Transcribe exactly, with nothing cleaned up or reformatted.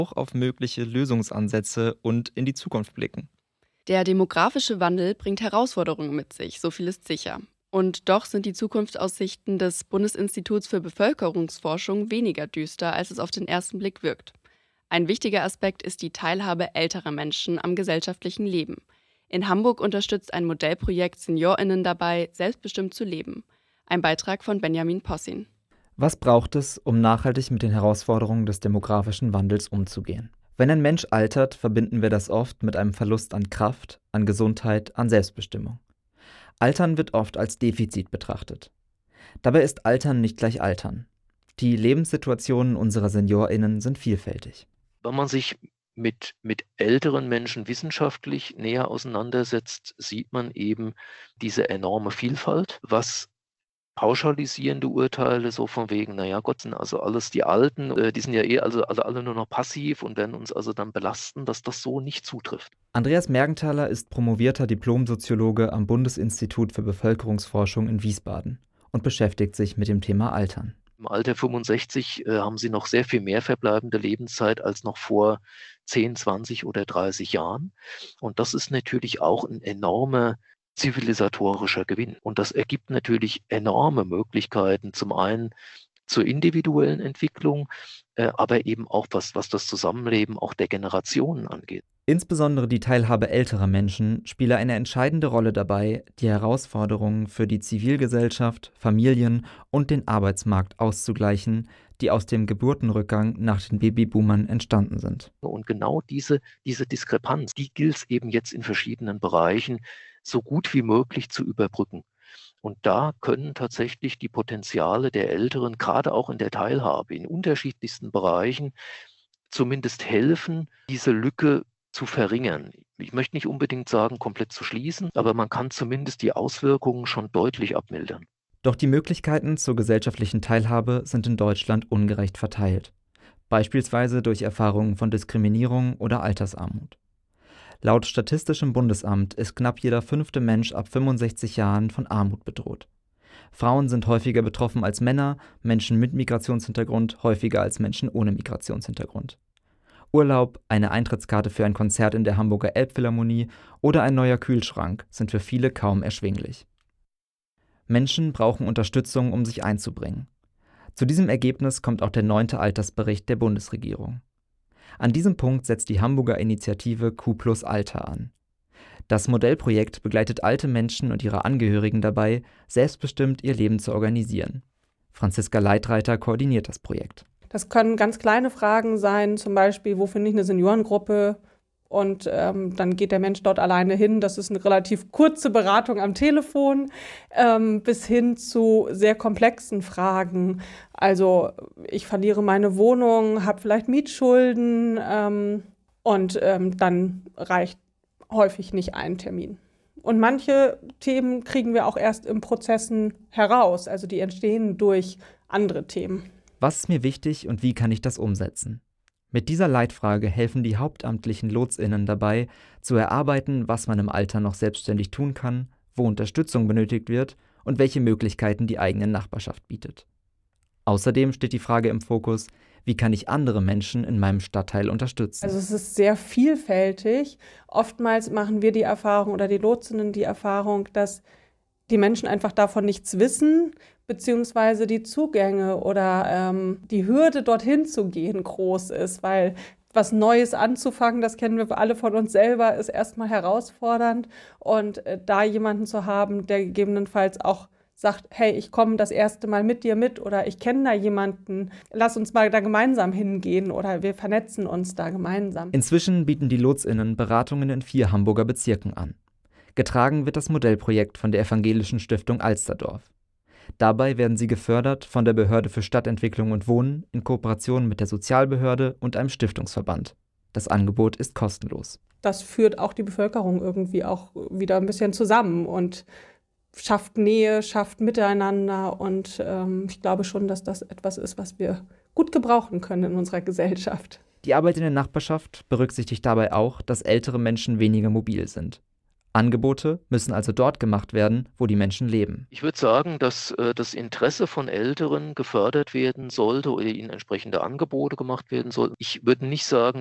auch auf mögliche Lösungsansätze und in die Zukunft blicken. Der demografische Wandel bringt Herausforderungen mit sich, so viel ist sicher. Und doch sind die Zukunftsaussichten des Bundesinstituts für Bevölkerungsforschung weniger düster, als es auf den ersten Blick wirkt. Ein wichtiger Aspekt ist die Teilhabe älterer Menschen am gesellschaftlichen Leben. In Hamburg unterstützt ein Modellprojekt SeniorInnen dabei, selbstbestimmt zu leben. Ein Beitrag von Benjamin Possin. Was braucht es, um nachhaltig mit den Herausforderungen des demografischen Wandels umzugehen? Wenn ein Mensch altert, verbinden wir das oft mit einem Verlust an Kraft, an Gesundheit, an Selbstbestimmung. Altern wird oft als Defizit betrachtet. Dabei ist Altern nicht gleich Altern. Die Lebenssituationen unserer SeniorInnen sind vielfältig. Wenn man sich mit, mit älteren Menschen wissenschaftlich näher auseinandersetzt, sieht man eben diese enorme Vielfalt, was pauschalisierende Urteile so von wegen, naja, Gott, sind also alles die Alten, äh, die sind ja eh also, also alle nur noch passiv und werden uns also dann belasten, dass das so nicht zutrifft. Andreas Mergenthaler ist promovierter Diplomsoziologe am Bundesinstitut für Bevölkerungsforschung in Wiesbaden und beschäftigt sich mit dem Thema Altern. Im Alter fünfundsechzig äh, haben sie noch sehr viel mehr verbleibende Lebenszeit als noch vor zehn, zwanzig oder dreißig Jahren. Und das ist natürlich auch ein enormer zivilisatorischer Gewinn. Und das ergibt natürlich enorme Möglichkeiten, zum einen zur individuellen Entwicklung, äh, aber eben auch was, was das Zusammenleben auch der Generationen angeht. Insbesondere die Teilhabe älterer Menschen spiele eine entscheidende Rolle dabei, die Herausforderungen für die Zivilgesellschaft, Familien und den Arbeitsmarkt auszugleichen, die aus dem Geburtenrückgang nach den Babyboomern entstanden sind. Und genau diese, diese Diskrepanz, die gilt es eben jetzt in verschiedenen Bereichen so gut wie möglich zu überbrücken. Und da können tatsächlich die Potenziale der Älteren, gerade auch in der Teilhabe, in unterschiedlichsten Bereichen, zumindest helfen, diese Lücke zu verringern. Ich möchte nicht unbedingt sagen, komplett zu schließen, aber man kann zumindest die Auswirkungen schon deutlich abmildern. Doch die Möglichkeiten zur gesellschaftlichen Teilhabe sind in Deutschland ungerecht verteilt. Beispielsweise durch Erfahrungen von Diskriminierung oder Altersarmut. Laut Statistischem Bundesamt ist knapp jeder fünfte Mensch ab fünfundsechzig Jahren von Armut bedroht. Frauen sind häufiger betroffen als Männer, Menschen mit Migrationshintergrund häufiger als Menschen ohne Migrationshintergrund. Urlaub, eine Eintrittskarte für ein Konzert in der Hamburger Elbphilharmonie oder ein neuer Kühlschrank sind für viele kaum erschwinglich. Menschen brauchen Unterstützung, um sich einzubringen. Zu diesem Ergebnis kommt auch der neunte Altersbericht der Bundesregierung. An diesem Punkt setzt die Hamburger Initiative Q plus Alter an. Das Modellprojekt begleitet alte Menschen und ihre Angehörigen dabei, selbstbestimmt ihr Leben zu organisieren. Franziska Leitreiter koordiniert das Projekt. Das können ganz kleine Fragen sein, zum Beispiel, wo finde ich eine Seniorengruppe? Und ähm, dann geht der Mensch dort alleine hin. Das ist eine relativ kurze Beratung am Telefon, ähm, bis hin zu sehr komplexen Fragen. Also ich verliere meine Wohnung, habe vielleicht Mietschulden ähm, und ähm, dann reicht häufig nicht ein Termin. Und manche Themen kriegen wir auch erst in Prozessen heraus. Also die entstehen durch andere Themen. Was ist mir wichtig und wie kann ich das umsetzen? Mit dieser Leitfrage helfen die hauptamtlichen LotsInnen dabei, zu erarbeiten, was man im Alter noch selbstständig tun kann, wo Unterstützung benötigt wird und welche Möglichkeiten die eigene Nachbarschaft bietet. Außerdem steht die Frage im Fokus, wie kann ich andere Menschen in meinem Stadtteil unterstützen? Also es ist sehr vielfältig. Oftmals machen wir die Erfahrung oder die LotsInnen die Erfahrung, dass die Menschen einfach davon nichts wissen, beziehungsweise die Zugänge oder ähm, die Hürde, dorthin zu gehen, groß ist, weil was Neues anzufangen, das kennen wir alle von uns selber, ist erstmal herausfordernd. Und äh, da jemanden zu haben, der gegebenenfalls auch sagt, hey, ich komme das erste Mal mit dir mit oder ich kenne da jemanden, lass uns mal da gemeinsam hingehen oder wir vernetzen uns da gemeinsam. Inzwischen bieten die LotsInnen Beratungen in vier Hamburger Bezirken an. Getragen wird das Modellprojekt von der Evangelischen Stiftung Alsterdorf. Dabei werden sie gefördert von der Behörde für Stadtentwicklung und Wohnen in Kooperation mit der Sozialbehörde und einem Stiftungsverband. Das Angebot ist kostenlos. Das führt auch die Bevölkerung irgendwie auch wieder ein bisschen zusammen und schafft Nähe, schafft Miteinander. Und ähm, ich glaube schon, dass das etwas ist, was wir gut gebrauchen können in unserer Gesellschaft. Die Arbeit in der Nachbarschaft berücksichtigt dabei auch, dass ältere Menschen weniger mobil sind. Angebote müssen also dort gemacht werden, wo die Menschen leben. Ich würde sagen, dass äh, das Interesse von Älteren gefördert werden sollte oder ihnen entsprechende Angebote gemacht werden sollten. Ich würde nicht sagen,